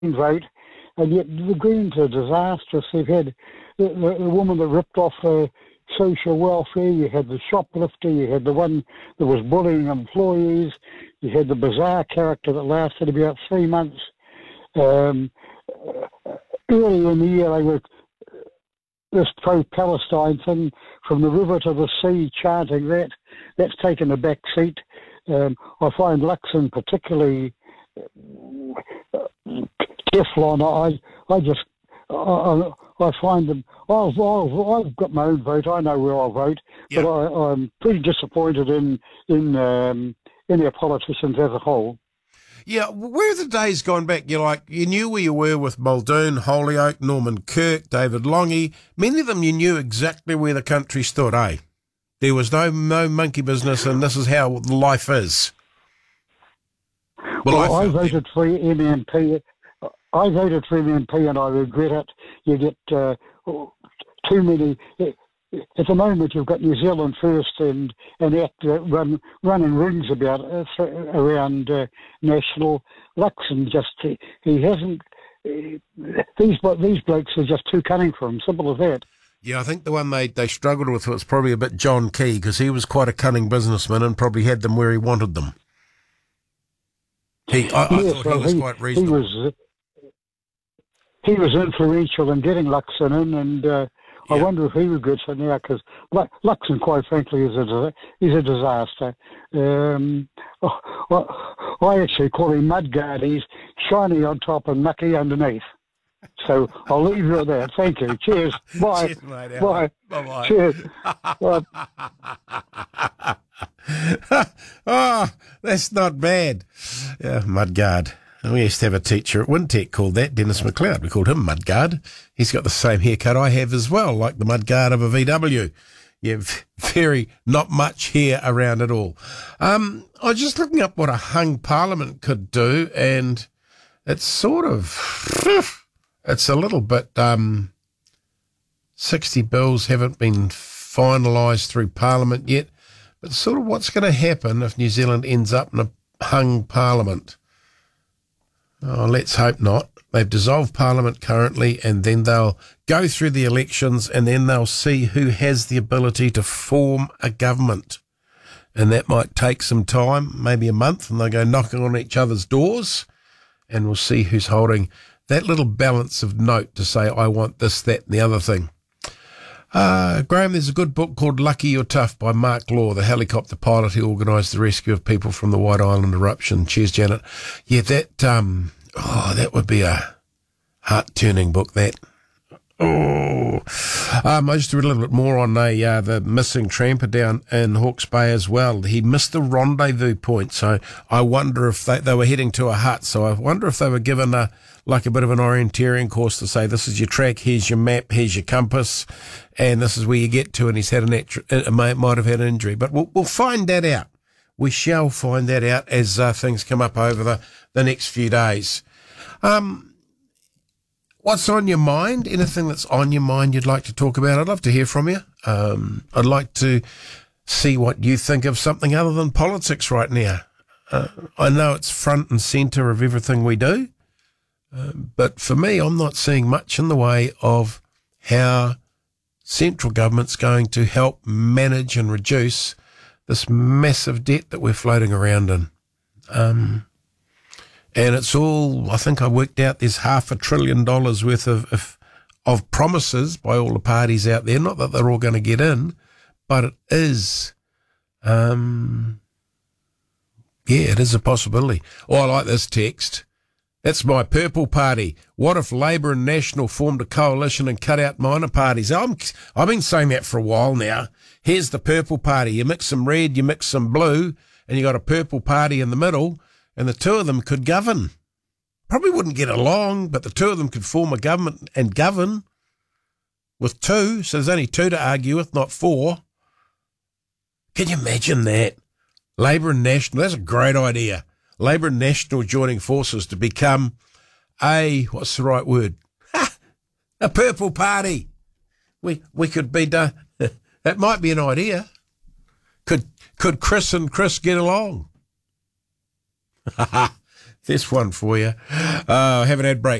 vote, and yet the Greens are disastrous. They've had the woman that ripped off social welfare, you had the shoplifter, you had the one that was bullying employees, you had the bizarre character that lasted about 3 months. Early in the year, they were this pro-Palestine thing, from the river to the sea, chanting that's taken a back seat. I find Luxon particularly Teflon. I find them. I've got my own vote. I know where I'll vote, but I'm pretty disappointed in our politicians as a whole. Yeah, where are the days gone back? You knew where you were with Muldoon, Holyoake, Norman Kirk, David Longy. Many of them you knew exactly where the country stood, eh? There was no monkey business, and this is how life is. Well, I voted for MMP. I voted for MMP, and I regret it. You get too many. At the moment, you've got New Zealand First and ACT running rings about around national. Luxon he hasn't. These blokes are just too cunning for him. Simple as that. Yeah, I think the one they struggled with was probably a bit John Key, because he was quite a cunning businessman and probably had them where he wanted them. I thought he was quite reasonable. He was influential in getting Luxon in, and I wonder if he regrets it now, because Luxon, quite frankly, is a disaster. I actually call him Mudguard. He's shiny on top and mucky underneath. So I'll leave you at that. Thank you. Cheers. Bye. Cheers, mate. Bye. Bye-bye. Cheers. Bye. Oh, that's not bad. Yeah, Mudguard. We used to have a teacher at Wintec called that, Dennis McLeod. We called him Mudguard. He's got the same haircut I have as well, like the Mudguard of a VW. Yeah, very not much hair around at all. I was just looking up what a hung parliament could do, and it's sort of... It's a little bit, 60 bills haven't been finalised through Parliament yet, but sort of what's going to happen if New Zealand ends up in a hung Parliament. Oh, let's hope not. They've dissolved Parliament currently, and then they'll go through the elections, and then they'll see who has the ability to form a government. And that might take some time, maybe a month, and they'll go knocking on each other's doors, and we'll see who's holding that little balance of note to say, I want this, that, and the other thing. Graham, there's a good book called Lucky You're Tough by Mark Law, the helicopter pilot who organised the rescue of people from the White Island eruption. Cheers, Janet. Yeah, that would be a heart-turning book, that. I just read a little bit more on the missing tramper down in Hawke's Bay as well. He missed the rendezvous point, so I wonder if they were heading to a hut. So I wonder if they were given a bit of an orienteering course to say, this is your track, here's your map, here's your compass, and this is where you get to. And he's had might have had an injury, but we'll find that out. We shall find that out as things come up over the next few days. What's on your mind? Anything that's on your mind you'd like to talk about? I'd love to hear from you. I'd like to see what you think of something other than politics right now. I know it's front and centre of everything we do, but for me, I'm not seeing much in the way of how central government's going to help manage and reduce this massive debt that we're floating around in. And it's all, I think I worked out there's $500 billion worth of promises by all the parties out there. Not that they're all going to get in, but it is, it is a possibility. Oh, I like this text. That's my purple party. What if Labour and National formed a coalition and cut out minor parties? I've been saying that for a while now. Here's the purple party. You mix some red, you mix some blue, and you got a purple party in the middle. And the two of them could govern. Probably wouldn't get along, but the two of them could form a government and govern with two. So there's only two to argue with, not four. Can you imagine that? Labour and National, that's a great idea. Labour and National joining forces to become what's the right word? A purple party. We could be done. That might be an idea. Could Chris and Chris get along? There's one for you. Haven't had break.